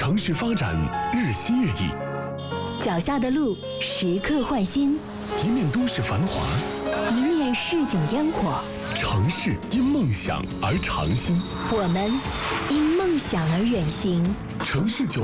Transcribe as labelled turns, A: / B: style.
A: 城市发展日新月异，
B: 脚下的路时刻换新，
A: 一面都市繁华，
B: 一面市井烟火。
A: 城市因梦想而长新，
B: 我们因梦想而远行。
A: 城市